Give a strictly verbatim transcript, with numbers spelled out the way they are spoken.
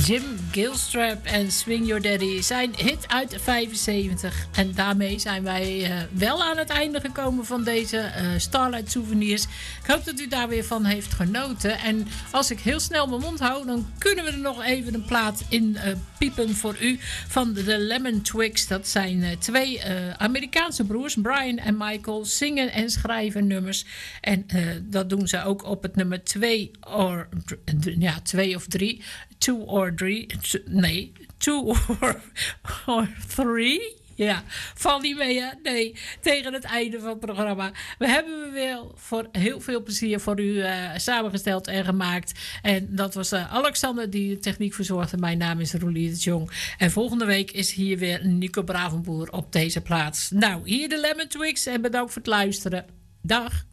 Jim Gilstrap en Swing Your Daddy zijn hit uit vijfenzeventig. En daarmee zijn wij uh, wel aan het einde gekomen van deze uh, Starlight Souvenirs. Ik hoop dat u daar weer van heeft genoten. En als ik heel snel mijn mond hou, dan kunnen we er nog even een plaat in uh, piepen voor u van de Lemon Twigs. Dat zijn uh, twee uh, Amerikaanse broers, Brian en Michael, zingen en schrijven nummers. En uh, dat doen ze ook op het nummer twee or, ja, twee of drie. Two or three. Nee, two or, or three. Ja, val niet mee, hè? Nee, tegen het einde van het programma. We hebben we weer voor heel veel plezier voor u uh, samengesteld en gemaakt. En dat was uh, Alexander die de techniek verzorgde. Mijn naam is Roelie de Jong. En volgende week is hier weer Nico Bravenboer op deze plaats. Nou, hier de Lemon Twigs en bedankt voor het luisteren. Dag.